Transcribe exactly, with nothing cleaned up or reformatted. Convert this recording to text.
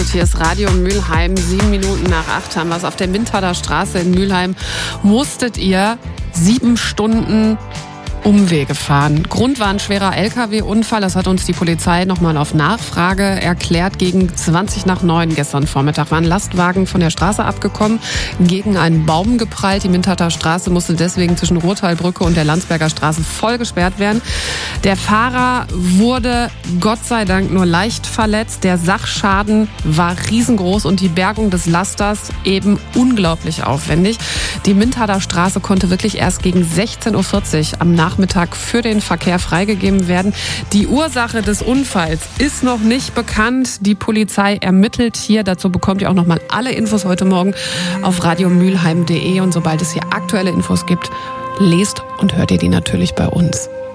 Hier ist Radio Mülheim. Sieben Minuten nach acht haben wir es. Auf der Mintader Straße in Mülheim musstet ihr sieben Stunden Umwege fahren. Grund war ein schwerer L K W-Unfall. Das hat uns die Polizei nochmal auf Nachfrage erklärt. Gegen zwanzig nach neun gestern Vormittag war ein Lastwagen von der Straße abgekommen, gegen einen Baum geprallt. Die Mintader Straße musste deswegen zwischen Ruhrtalbrücke und der Landsberger Straße voll gesperrt werden. Der Fahrer wurde Gott sei Dank nur leicht verletzt. Der Sachschaden war riesengroß und die Bergung des Lasters eben unglaublich aufwendig. Die Mintader Straße konnte wirklich erst gegen sechzehn Uhr vierzig am Nachmittag für den Verkehr freigegeben werden. Die Ursache des Unfalls ist noch nicht bekannt. Die Polizei ermittelt hier. Dazu bekommt ihr auch noch mal alle Infos heute Morgen auf radiomülheim punkt de. Und sobald es hier aktuelle Infos gibt, lest und hört ihr die natürlich bei uns.